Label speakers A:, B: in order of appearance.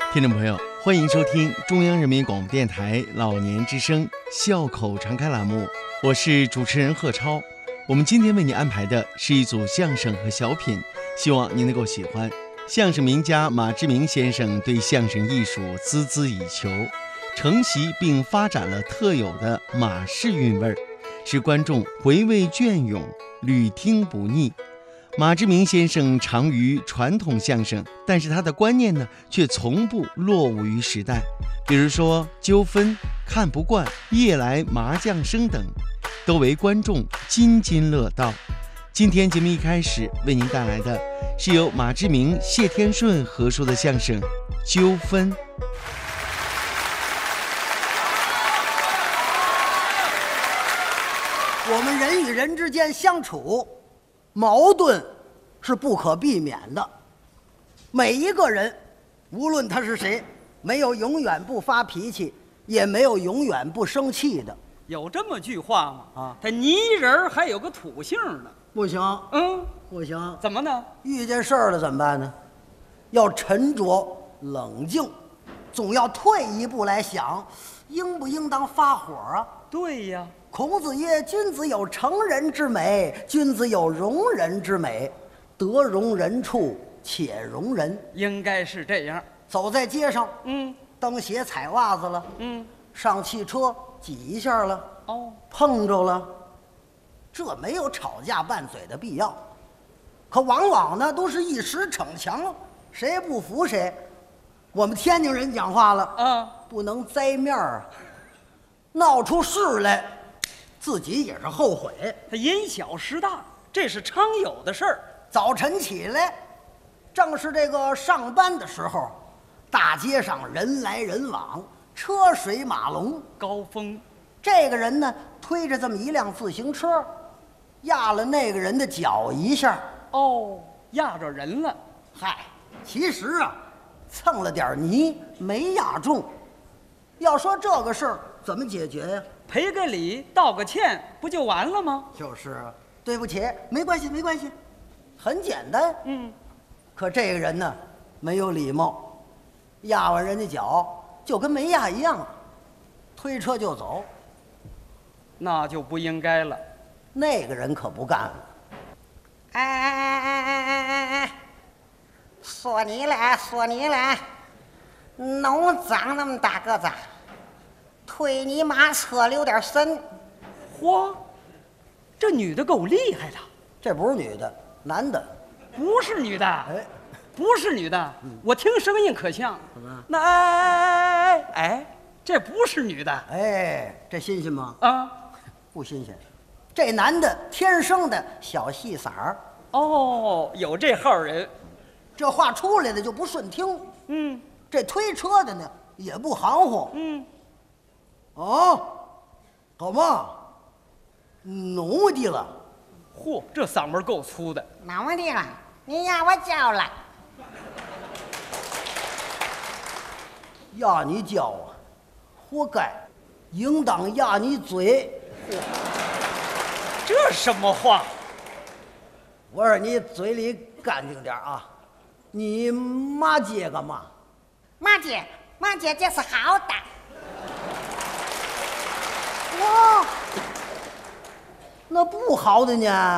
A: 听众朋友，欢迎收听中央人民广播电台老年之声笑口常开栏目，我是主持人贺超。我们今天为您安排的是一组相声和小品，希望您能够喜欢。相声名家马志明先生对相声艺术孜孜以求，承袭并发展了特有的马式韵味儿，使观众回味隽永，屡听不腻。马志明先生长于传统相声，但是他的观念呢，却从不落伍于时代。比如说纠纷、看不惯、夜来麻将声等，都为观众津津乐道。今天节目一开始为您带来的是由马志明、谢天顺合说的相声《纠纷》。
B: 我们人与人之间相处，矛盾是不可避免的。每一个人，无论他是谁，没有永远不发脾气，也没有永远不生气的。
C: 有这么句话吗？
B: 啊，
C: 他泥人还有个土性呢。
B: 不行，不行。
C: 怎么呢？
B: 遇见事儿了怎么办呢？要沉着冷静，总要退一步来想，应不应当发火啊？
C: 对呀。
B: 孔子曰：“君子有成人之美，君子有容人之美，得容人处且容人。”
C: 应该是这样。
B: 走在街上，蹬鞋踩袜子了，上汽车挤一下了，碰着了，这没有吵架拌嘴的必要。可往往呢，都是一时逞强，谁也不服谁。我们天津人讲话了，不能栽面儿，闹出事来。自己也是后悔，
C: 他因小失大，这是常有的事儿。
B: 早晨起来，正是这个上班的时候，大街上人来人往，车水马龙，
C: 高峰。
B: 这个人呢，推着这么一辆自行车，压了那个人的脚一下。
C: 压着人了。
B: 嗨，其实啊，蹭了点泥，没压中。要说这个事儿怎么解决呀？
C: 赔个礼，道个歉，不就完了吗？
B: 就是啊，对不起，没关系，没关系，很简单。可这个人呢，没有礼貌，压完人家脚就跟没压一样，推车就走。
C: 那就不应该了。
B: 那个人可不干了。哎，说你了，弄脏那么大个子。推你妈车里有点深。
C: 嚯，这女的够厉害的。
B: 这不是女的，男的。
C: 不是女的。
B: 哎，
C: 不是女的。我听声音可像。
B: 怎么？
C: 那这不是女的。
B: 这新鲜吗？不新鲜。这男的天生的小细嗓儿。
C: 有这号人。
B: 这话出来的就不顺听。这推车的呢也不含糊。干嘛？弄的了？
C: 嚯，这嗓门够粗的。
D: 弄的了，你压我脚了。
B: 压你脚啊，活该，应当压你嘴。
C: 这什么话？
B: 我说你嘴里干净点啊！你骂街干嘛？
D: 骂街这是好的。
B: 哇，那不好的呢。